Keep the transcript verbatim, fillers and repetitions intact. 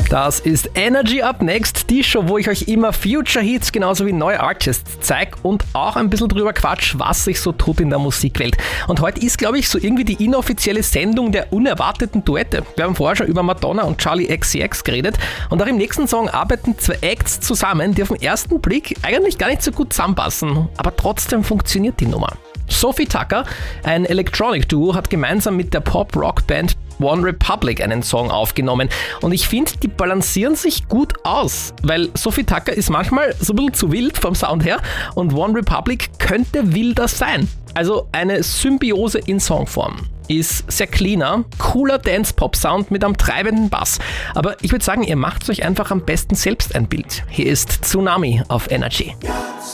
Das ist Energy Up Next, die Show, wo ich euch immer Future Hits genauso wie neue Artists zeige und auch ein bisschen drüber quatsch, was sich so tut in der Musikwelt. Und heute ist, glaube ich, so irgendwie die inoffizielle Sendung der unerwarteten Duette. Wir haben vorher schon über Madonna und Charli X C X geredet und auch im nächsten Song arbeiten zwei Acts zusammen, die auf den ersten Blick eigentlich gar nicht so gut zusammenpassen, aber trotzdem funktioniert die Nummer. Sophie Tucker, ein Electronic-Duo, hat gemeinsam mit der Pop-Rock-Band One Republic einen Song aufgenommen. Und ich finde, die balancieren sich gut aus, weil Sophie Tucker ist manchmal so ein bisschen zu wild vom Sound her und One Republic könnte wilder sein. Also eine Symbiose in Songform. Ist sehr cleaner, cooler Dance-Pop-Sound mit einem treibenden Bass. Aber ich würde sagen, ihr macht euch einfach am besten selbst ein Bild. Hier ist Tsunami auf Energy.